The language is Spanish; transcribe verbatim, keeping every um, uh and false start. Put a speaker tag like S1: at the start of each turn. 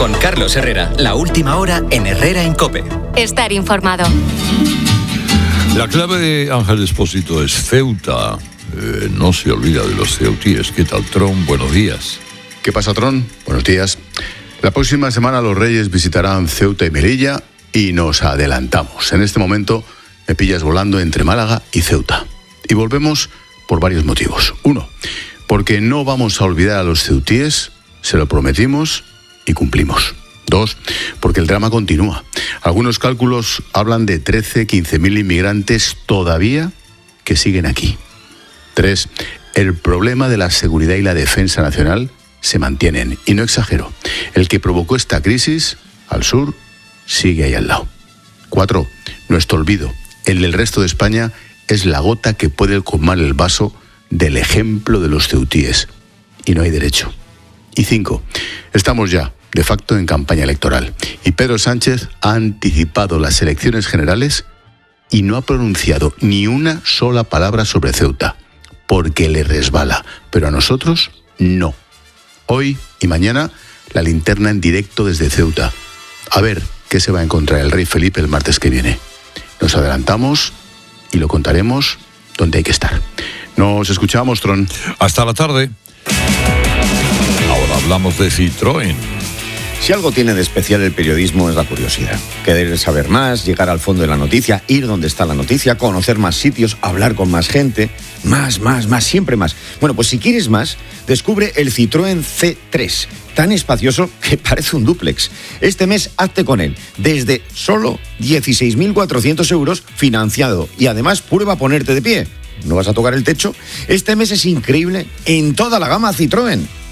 S1: Con Carlos Herrera, la última hora en Herrera en COPE.
S2: Estar informado.
S3: La clave de Ángel Expósito es Ceuta. Eh, no se olvida de los ceutíes. ¿Qué tal, Tron? Buenos días.
S4: ¿Qué pasa, Tron? Buenos días. La próxima semana los Reyes visitarán Ceuta y Melilla y nos adelantamos. En este momento me pillas volando entre Málaga y Ceuta. Y volvemos por varios motivos. Uno, porque no vamos a olvidar a los ceutíes, se lo prometimos y cumplimos. Dos, porque el drama continúa. Algunos cálculos hablan de trece, quince mil inmigrantes todavía que siguen aquí. Tres, el problema de la seguridad y la defensa nacional se mantienen. Y no exagero, el que provocó esta crisis, al sur, sigue ahí al lado. Cuatro, nuestro olvido, el del resto de España, es la gota que puede colmar el vaso del ejemplo de los ceutíes. Y no hay derecho. Y cinco, estamos ya, de facto, en campaña electoral. Y Pedro Sánchez ha anticipado las elecciones generales y no ha pronunciado ni una sola palabra sobre Ceuta, porque le resbala. Pero a nosotros, no. Hoy y mañana, la linterna en directo desde Ceuta. A ver qué se va a encontrar el rey Felipe el martes que viene. Nos adelantamos y lo contaremos donde hay que estar. Nos escuchamos, Tron.
S3: Hasta la tarde. Ahora hablamos de Citroën.
S5: Si algo tiene de especial el periodismo es la curiosidad. Querer saber más, llegar al fondo de la noticia, ir donde está la noticia, conocer más sitios, hablar con más gente. Más, más, más, siempre más. Bueno, pues si quieres más, descubre el Citroën C tres. Tan espacioso que parece un dúplex. Este mes hazte con él. Desde solo dieciséis mil cuatrocientos euros financiado. Y además prueba a ponerte de pie. ¿No vas a tocar el techo? Este mes es increíble en toda la gama Citroën.